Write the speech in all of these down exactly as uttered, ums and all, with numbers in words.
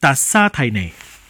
達沙蒂尼。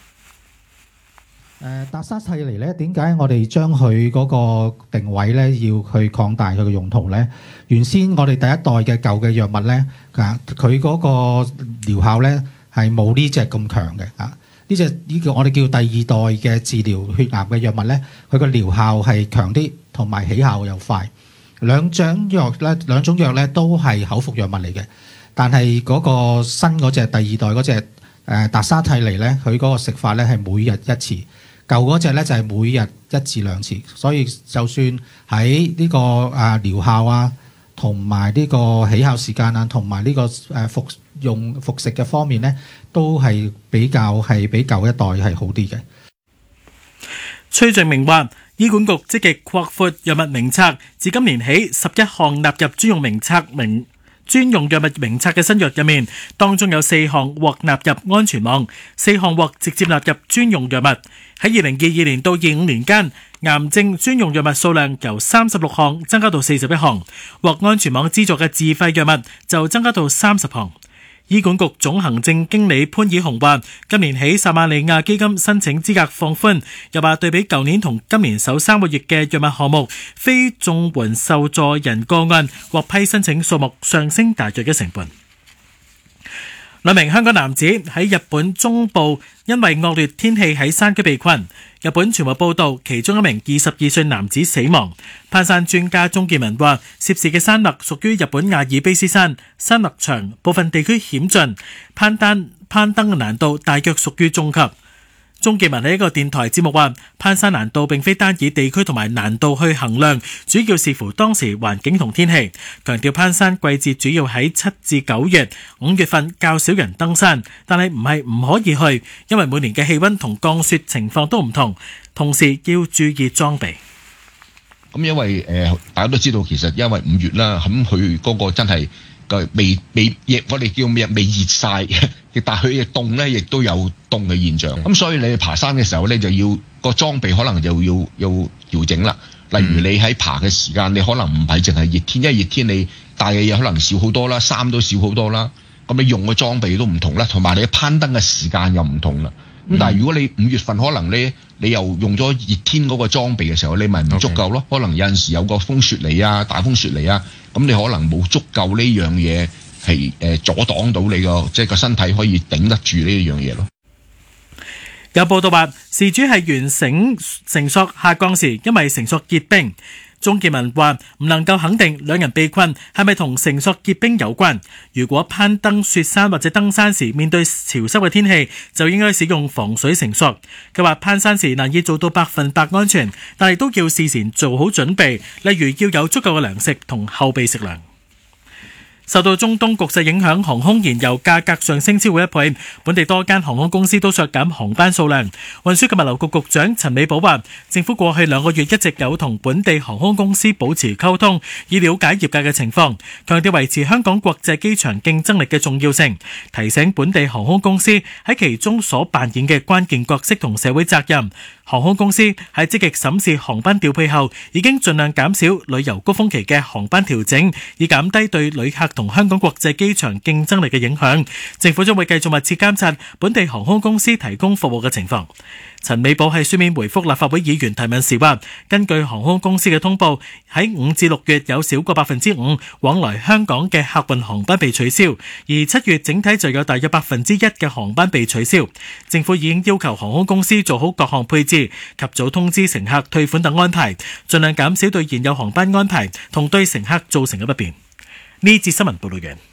誒達沙蒂尼咧，點解我哋將佢嗰個定位咧要去擴大佢嘅用途咧？原先我哋第一代嘅舊嘅藥物咧，啊佢嗰個療效咧係冇呢隻咁強嘅啊。呢隻呢個我哋叫第二代嘅治療血癌嘅藥物咧，佢個療效係強啲，同埋起效又快。兩種藥咧，兩種藥咧都係口服藥物嚟嘅，但係嗰個新嗰隻第二代嗰隻誒達沙蒂尼咧，佢嗰個食法咧係每日一次。舊嗰隻咧就係每日一至兩次，所以就算喺呢個啊療效啊，同埋呢個起效時間啊，同埋呢個誒服用服食嘅方面咧，都係比較係比舊一代係好啲嘅。 崔俊明話，醫管局積極擴闊藥物名冊，自今年起十一項納入專用名冊名專用藥物名冊嘅新藥入面，當中有四項獲納入安全網，四項獲直接納入專用藥物。喺二零二二年到二五年間，癌症專用藥物數量由三十六項增加到四十一項，獲安全網資助嘅自費藥物就增加到三十項。醫管局總行政經理潘以雄話，今年起撒瑪利亞基金申請資格放寬，又話對比舊年同今年首三個月嘅藥物項目，非綜援受助人個案獲批申請數目上升大約一成半。兩名香港男子喺日本中部因為惡劣天氣喺山區被困，日本傳媒報道其中一名二十二歲男子死亡。攀山專家鍾建文話，涉事嘅山脈屬於日本阿爾卑斯山，山脈長，部分地區險峻，攀登攀登嘅難度大約屬於中級。鍾建文喺一個電台節目話，攀山難度並非單以地區同埋難度去衡量，主要視乎當時環境同天氣。強調攀山季節主要喺七至九月，五月份較少人登山，但係唔係唔可以去，因為每年嘅氣溫同降雪情況都唔同，同時要注意裝備。 咁因為誒、呃、大家都知道，其實因為五月啦，咁佢嗰個真係個未未亦我哋叫咩未熱晒，但係佢嘅凍咧，亦都有凍嘅現象。咁、嗯、所以你去爬山嘅時候咧，就要個裝備可能就要要調整啦。例如你喺爬嘅時間，你可能唔係淨係熱天，因為熱天你帶嘅嘢可能少好多啦，衫都少好多啦。咁你用嘅裝備都唔同啦，同埋你攀登嘅時間又唔同啦。咁但係如果你五月份可能你你又用咗熱天嗰個裝備嘅時候，你咪唔足夠咯。Okay. 可能有陣時有個風雪嚟啊，大風雪嚟啊，咁你可能冇足夠呢樣嘢係誒阻擋到你個即係個身體可以頂得住呢一樣嘢咯。 有報道話，事主係完繩繩索下降時，因為繩索結冰。鍾建文話唔能夠肯定兩人被困係咪同繩索結冰有關。如果攀登雪山或者登山時面對潮濕嘅天氣，就應該使用防水繩索。佢話攀山時難以做到百分百安全，但係都要事前做好準備，例如要有足夠嘅糧食同後備食糧。受到中東局勢影響，航空燃油價格上升超過一倍，本地多間航空公司都削減航班數量。運輸及物流局局長陳美寶話，政府過去兩個月一直有同本地航空公司保持溝通，以了解業界嘅情況，強調維持香港國際機場競爭力嘅重要性，提醒本地航空公司喺其中所扮演嘅關鍵角色同社會責任。航空公司喺積極審視航班調配後，已經盡量減少旅遊高峰期嘅航班調整，以減低對旅客同香港國際機場競爭力嘅影響。政府將會繼續密切監察本地航空公司提供服務嘅情況。陳美寶喺書面回覆立法會議員提問時話，根據航空公司嘅通報，喺五至六月有少過百分之五往來香港嘅客運航班被取消，而七月整體就有大約百分之一嘅航班被取消。政府已經要求航空公司做好各項配置，及早通知乘客退款等安排，盡量減少對現有航班安排同對乘客造成嘅不便。呢節新聞報道完。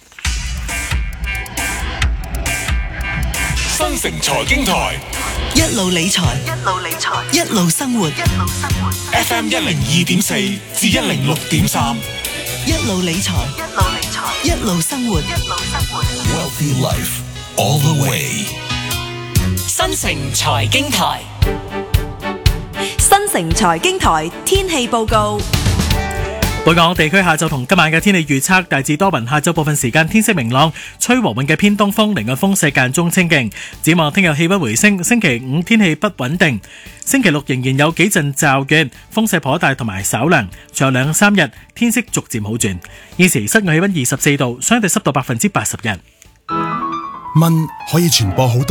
新城財經台一路理財，一路理財，一路生活，一路生活。 F M 一零二點四至一零六點三， 一路理財，一路理財，一路生活，一路生活。 Wealthy life all the way。 新城財經台， 新城財經台天氣報告。 本港地區下晝同今晚嘅天氣預測大致多雲，下晝部分時間天色明朗，吹和緩嘅偏東風，離岸風勢間中清勁。展望聽日氣溫回升，星期五天氣不穩定，星期六仍然有幾陣驟雨，風勢頗大同埋稍涼。隨後兩三日天色逐漸好轉。現時室外氣溫二十四度，相對濕度百分之八十一。 蚊可以傳播好多